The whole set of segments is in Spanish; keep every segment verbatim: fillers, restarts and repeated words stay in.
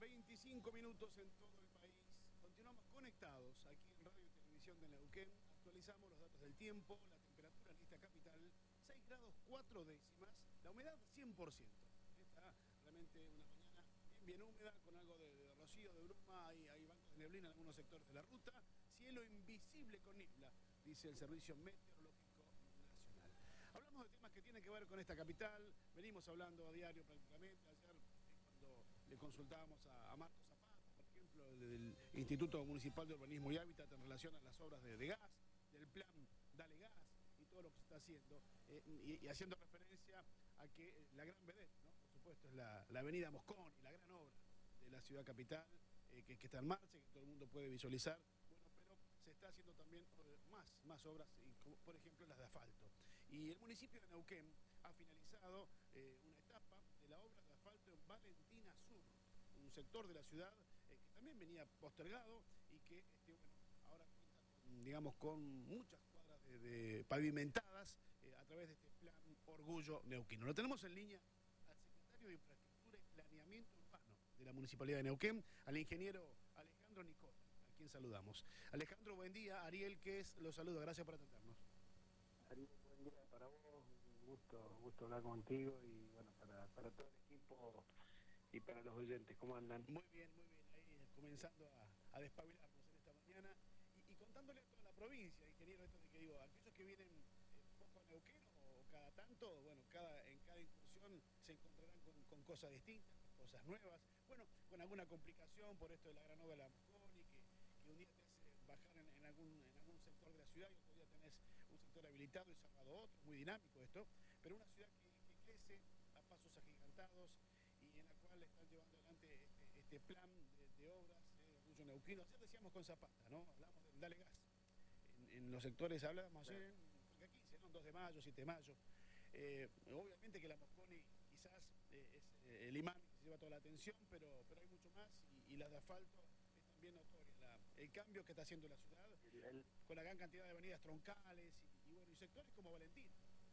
veinticinco minutos en todo el país. Continuamos conectados aquí en Radio y Televisión de Neuquén. Actualizamos los datos del tiempo, la temperatura en esta capital, seis grados cuatro décimas, la humedad cien por ciento. Está realmente una mañana bien, bien húmeda, con algo de, de rocío, de bruma, hay, hay bancos de neblina en algunos sectores de la ruta. Cielo invisible con niebla, dice el Servicio Meteorológico Nacional. Hablamos de temas que tienen que ver con esta capital, venimos hablando a diario prácticamente. Ayer, cuando le consultábamos a, a Marcos Zapata, por ejemplo, del Instituto Municipal de Urbanismo y Hábitat, en relación a las obras de, de gas, del plan Dale Gas y todo lo que se está haciendo, eh, y, y haciendo referencia a que eh, la gran vedette, ¿no? Por supuesto, es la, la avenida Mosconi, la gran obra de la ciudad capital, eh, que, que está en marcha, que todo el mundo puede visualizar. Bueno, pero se está haciendo también más, más obras, y como, por ejemplo, las de asfalto. Y el municipio de Neuquén ha finalizado eh, una etapa de la obra de asfalto en Valentina Sur, un sector de la ciudad eh, que también venía postergado y que este, bueno, ahora cuenta con, digamos, con muchas cuadras de, de pavimentadas eh, a través de este plan Orgullo Neuquino. Lo tenemos en línea al secretario de Infraestructura y Planeamiento Urbano de la Municipalidad de Neuquén, al ingeniero Alejandro Nicola, a quien saludamos. Alejandro, buen día. Ariel, que es, lo saluda. Gracias por atendernos. Ariel, buen día para vos. Un gusto, un gusto hablar contigo y bueno, para, para todo el equipo y para los oyentes. ¿Cómo andan? Muy bien, muy bien. Ahí comenzando a, a despabilarnos en esta mañana y, y contándole a toda la provincia, ingeniero, esto de que digo, aquellos que vienen eh, poco a Neuquén o cada tanto, bueno, cada, en cada incursión se encontrarán con, con cosas distintas, con cosas nuevas, bueno, con alguna complicación por esto de la gran obra de la Mosconi, que, que un día te hace bajar en, en, algún, en algún sector de la ciudad y otro día tenés un sector habilitado y cerrado otro, muy dinámico esto, pero una ciudad que, que crece a pasos agigantados y en la cual están llevando adelante este, este plan de, de obras de Orgullo Neuquino. Ayer decíamos con Zapata, ¿no? Hablamos del Dale Gas. En, en los sectores hablábamos ayer, en quince, ¿no? dos de mayo, siete de mayo. Eh, obviamente que la Mosconi quizás eh, es eh, el imán que se lleva toda la atención, pero, pero hay mucho más y, y las de asfalto es también notoria. La, el cambio que está haciendo la ciudad El, el, con la gran cantidad de avenidas troncales y, y bueno, y sectores como Valentín.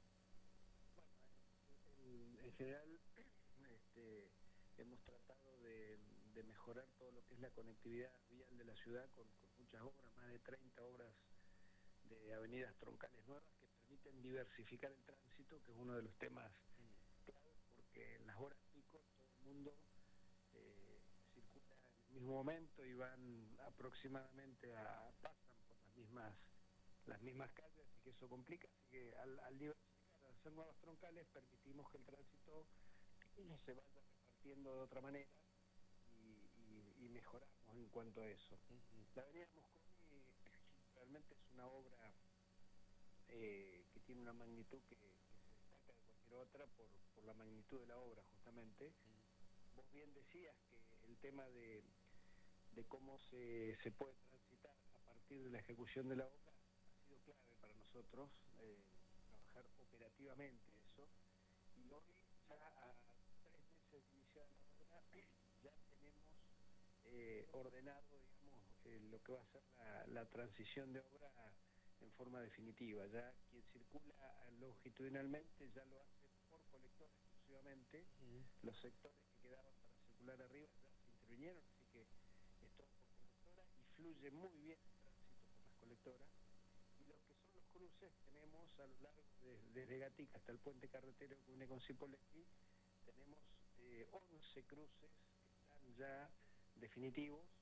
Bueno, en, en general este, hemos tratado de, de mejorar todo lo que es la conectividad vial de la ciudad con, con muchas obras, más de treinta obras de avenidas troncales nuevas que permiten diversificar el tránsito, que es uno de los temas claves, porque en las horas pico todo el mundo eh, circula en el mismo momento y van aproximadamente a, pasan por las mismas las mismas calles, así que eso complica, así que al, al diversificar, al hacer nuevas troncales, permitimos que el tránsito se vaya repartiendo de otra manera y, y, y mejoramos en cuanto a eso. Uh-huh. La avenida Mosconi realmente es una obra eh, que tiene una magnitud que, que se destaca de cualquier otra por, por la magnitud de la obra, justamente. Uh-huh. Vos bien decías que el tema de, de cómo se, se puede transitar a partir de la ejecución de la obra ha sido clave para nosotros, eh, trabajar operativamente eso, y hoy ya a tres meses de iniciar la obra ya tenemos eh, ordenado, digamos, eh, lo que va a ser la, la transición de obra en forma definitiva. Ya quien circula longitudinalmente ya lo hace por colector exclusivamente. Uh-huh. Los sectores que quedaban para circular arriba ya se intervinieron, así que es todo por colectora y fluye muy bien el tránsito por las colectoras. Y lo que son los cruces tenemos a lo largo de, desde Gatica hasta el puente carretero que une con Cipolletti, tenemos eh, once cruces que están ya definitivos